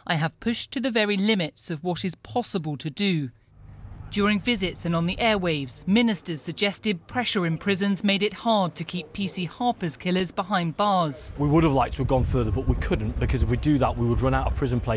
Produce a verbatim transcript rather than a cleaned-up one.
"I have pushed to the very limits of what is possible to do." During visits and on the airwaves, ministers suggested pressure in prisons made it hard to keep P C Harper's killers behind bars. We would have liked to have gone further, but we couldn't, because if we do that, we would run out of prison places.